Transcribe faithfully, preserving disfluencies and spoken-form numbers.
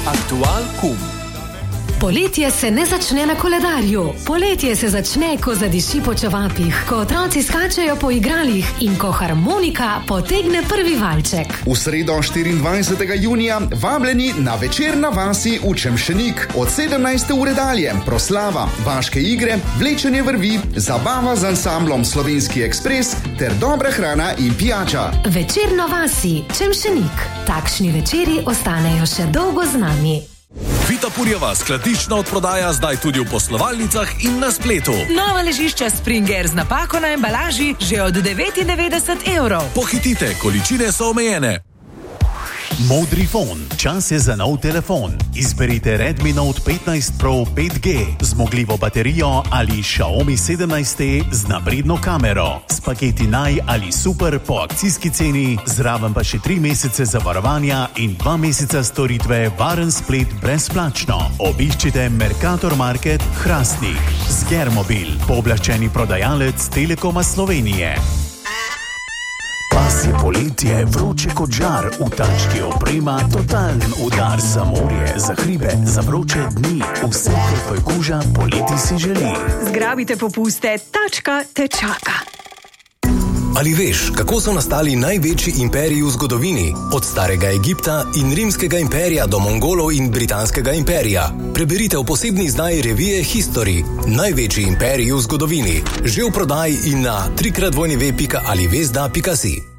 Aktual kum. Poletje se ne začne na koledarju. Poletje se začne, ko zadiši po čevapih, ko otroci skačejo po igralih in ko harmonika potegne prvi valček. V sredo štiriindvajsetega junija vabljeni na večer na vasi v Čemšenik. Od sedemnajste ure dalje proslava, vaške igre, vlečenje vrvi, zabava z ansamblom Slovenski ekspres ter dobra hrana in pijača. Večer na vasi, Čemšenik. Takšni večeri ostanejo še dolgo z nami. Vitapurjeva skladiščna odprodaja zdaj tudi v poslovalnicah in na spletu. Nova ležišča Springer z napako na embalaži že od devetindevetdeset evrov. Pohitite, količine so omejene. Modrifon. Čas je za nov telefon. Izberite Redmi Note petnajst Pro pet G, zmogljivo baterijo ali Xiaomi sedemnajst T z napredno kamero. S paketi Naj ali Super po akcijski ceni, zraven pa še tri mesece zavarovanja in dva meseca storitve varen splet brezplačno. Obiščite Mercator Market Hrastnik. Zgermobil, pooblaščeni prodajalec Telekoma Slovenije. Pas je poletje, vroče kot žar, v tački oprema, totalen udar za morje, za hribe, za vroče dni, vse, kar tvoj koža poleti si želi. Zgrabite popuste, tačka te čaka. Ali veš, kako so nastali največji imperiji v zgodovini? Od starega Egipta in rimskega imperija do Mongolov in britanskega imperija. Preberite v posebni izdaji revije History. Največji imperiji v zgodovini. Že v prodaji in na tri krat w pika alivezda pika si.